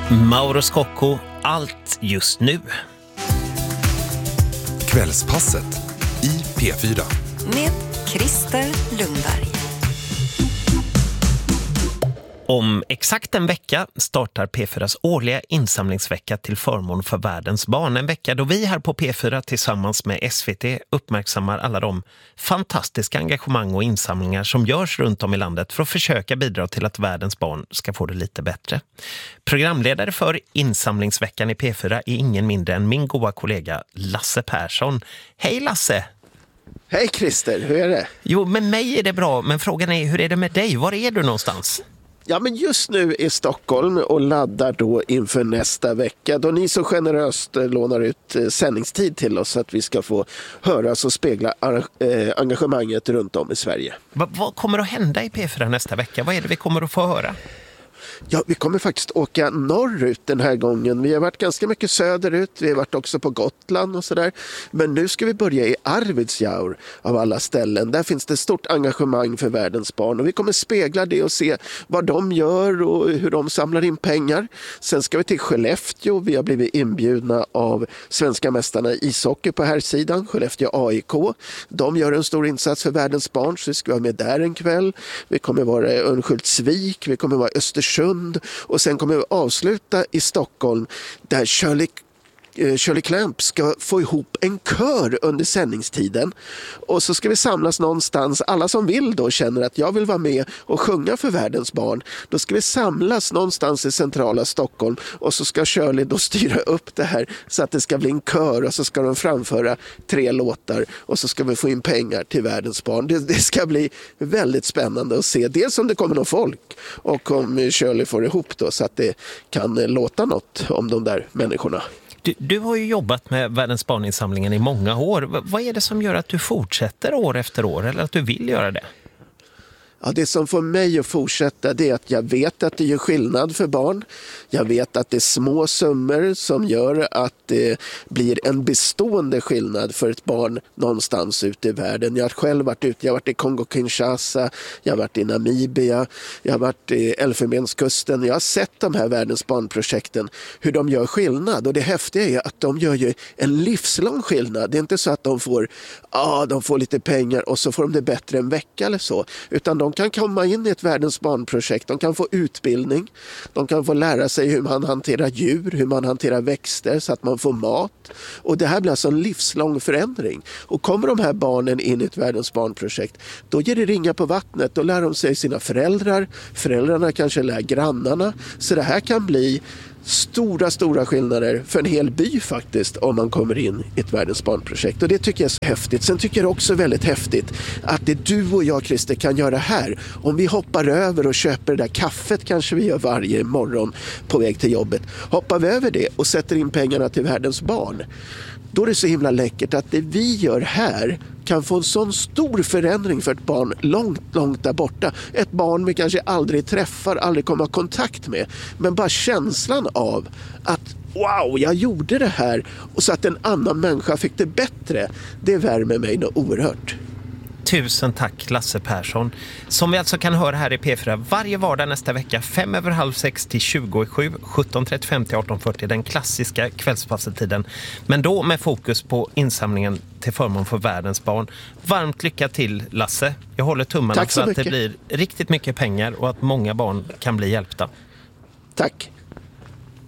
Mauro Scocco, allt just nu. Kvällspasset i P4. Med Christer Lundberg. Om exakt en vecka startar P4s årliga insamlingsvecka till förmån för världens barn. En vecka då vi här på P4 tillsammans med SVT uppmärksammar alla de fantastiska engagemang och insamlingar som görs runt om i landet för att försöka bidra till att världens barn ska få det lite bättre. Programledare för insamlingsveckan i P4 är ingen mindre än min goda kollega Lasse Persson. Hej Lasse! Hej Christer, hur är det? Jo, med mig är det bra, men frågan är hur är det med dig? Var är du någonstans? Ja, men just nu är Stockholm och laddar då inför nästa vecka då ni så generöst lånar ut sändningstid till oss så att vi ska få höras och spegla engagemanget runt om i Sverige. Vad kommer att hända i P4 nästa vecka? Vad är det vi kommer att få höra? Ja, vi kommer faktiskt åka norrut den här gången. Vi har varit ganska mycket söderut. Vi har varit också på Gotland och sådär. Men nu ska vi börja i Arvidsjaur av alla ställen. Där finns det stort engagemang för världens barn. Och vi kommer spegla det och se vad de gör och hur de samlar in pengar. Sen ska vi till Skellefteå. Vi har blivit inbjudna av svenska mästarna i ishockey på här sidan. Skellefteå AIK. De gör en stor insats för världens barn. Så vi ska vara med där en kväll. Vi kommer vara i Örnsköldsvik. Vi kommer vara i Östersund. Och sen kommer vi avsluta i Stockholm där Shirley Clamp ska få ihop en kör under sändningstiden. Och så ska vi samlas någonstans. Alla som vill då känner att jag vill vara med och sjunga för världens barn. Då ska vi samlas någonstans i centrala Stockholm. Och så ska Shirley då styra upp det här så att det ska bli en kör. Och så ska de framföra 3 låtar. Och så ska vi få in pengar till världens barn. Det ska bli väldigt spännande att se. Dels om det kommer någon folk. Och om Shirley får ihop då så att det kan låta något om de där människorna. Du har ju jobbat med världens barninsamlingen i många år. Vad är det som gör att du fortsätter år efter år eller att du vill göra det? Ja, det som får mig att fortsätta det är att jag vet att det gör skillnad för barn. Jag vet att det är små summor som gör att det blir en bestående skillnad för ett barn någonstans ute i världen. Jag har själv varit ute, jag har varit i Kongo-Kinshasa, jag har varit i Namibia, jag har varit i Elfenbenskusten. Jag har sett de här världens barnprojekten, hur de gör skillnad. Och det häftiga är att de gör ju en livslång skillnad. Det är inte så att de får lite pengar och så får de det bättre en vecka eller så. Utan de kan komma in i ett världens barnprojekt, de kan få utbildning, de kan få lära sig hur man hanterar djur, hur man hanterar växter så att man får mat. Och det här blir alltså en livslång förändring. Och kommer de här barnen in i ett världens barnprojekt, då ger det ringa på vattnet, då lär de sig sina föräldrar, föräldrarna kanske lär grannarna. Så det här kan bli stora skillnader för en hel by faktiskt om man kommer in i ett världens barnprojekt. Och det tycker jag är så häftigt. Sen tycker jag också väldigt häftigt att det du och jag, Christer, kan göra här. Om vi hoppar över och köper det där kaffet kanske vi gör varje morgon på väg till jobbet. Hoppar vi över det och sätter in pengarna till världens barn. Då är det så himla läckert att det vi gör här kan få en sån stor förändring för ett barn långt där borta. Ett barn vi kanske aldrig träffar, aldrig kommer ha kontakt med. Men bara känslan av att wow, jag gjorde det här och så att en annan människa fick det bättre, det värmer mig något oerhört. Tusen tack Lasse Persson, som vi alltså kan höra här i P4 varje vardag nästa vecka 5:30 till 20:07, 17:35 till 18:40, den klassiska kvällspassetiden. Men då med fokus på insamlingen till förmån för världens barn. Varmt lycka till Lasse. Jag håller tummarna för att det blir riktigt mycket pengar och att många barn kan bli hjälpta. Tack.